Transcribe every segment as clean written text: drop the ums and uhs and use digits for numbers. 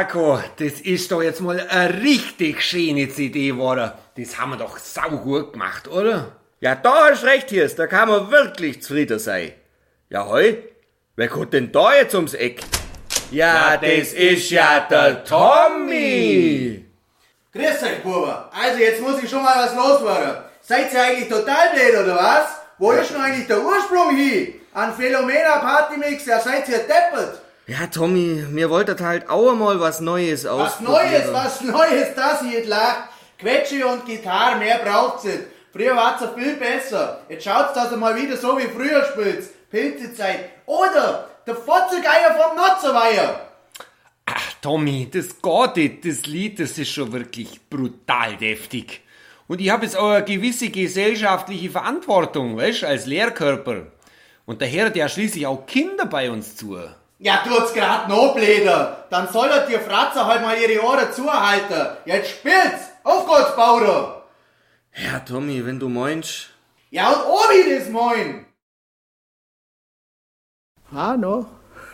Marco, das ist doch jetzt mal eine richtig schöne CD geworden. Das haben wir doch saugut gemacht, oder? Ja, da hast recht, Hirs, da kann man wirklich zufrieden sein. Ja, hoi, wer kommt denn da jetzt ums Eck? Ja, das ist ja der Tommy! Grüß euch, Buber. Also, jetzt muss ich schon mal was loswerden. Seid ihr eigentlich total blöd, oder was? Wo ist denn eigentlich der Ursprung hin? An Philomena Partymix, ja, seid ihr deppert? Ja, Tommy, mir wolltet halt auch mal was Neues ausprobieren. Was Neues, das ich jetzt lach. Quetsche und Gitarre, mehr braucht's nicht. Früher war's ja viel besser. Jetzt schaut's, dass ihr mal wieder so wie früher spielt. Pilzezeit. Oder der Fotzegeier vom Notzerweiher. Ach, Tommy, das geht nicht. Das Lied, das ist schon wirklich brutal deftig. Und ich habe jetzt auch eine gewisse gesellschaftliche Verantwortung, weißt, als Lehrkörper. Und daher hat ja schließlich auch Kinder bei uns zu. Ja, tut's grad noch blöder. Dann solltet ihr Fratzer halt mal ihre Ohren zuhalten. Jetzt spielt's. Auf Gott, Bauer. Ja, Tommy, wenn du meinst. Ja, und Obi das moin. Hallo.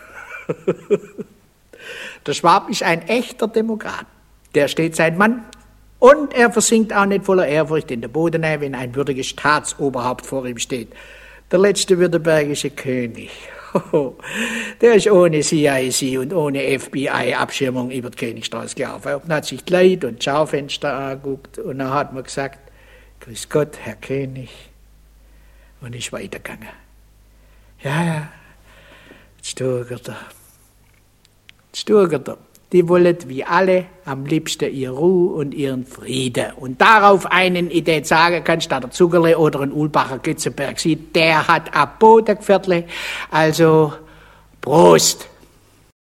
Der Schwab ist ein echter Demokrat. Der steht sein Mann und er versinkt auch nicht voller Ehrfurcht in der Bodenei, wenn ein würdiges Staatsoberhaupt vor ihm steht. Der letzte württembergische König. Der ist ohne CIC und ohne FBI-Abschirmung über die Königstraße gelaufen. Er hat sich die Leute und die Schaufenster angeguckt und dann hat man gesagt, grüß Gott, Herr König, und ist weitergegangen. Ja, die Sturgerter, die wollen wie alle am liebsten ihre Ruhe und ihren Frieden. Und darauf einen, ich den sagen kann, statt der Zuckerle oder ein Ulbacher Gützenberg sieht, der hat ein Bodengeviertle. Also, Prost!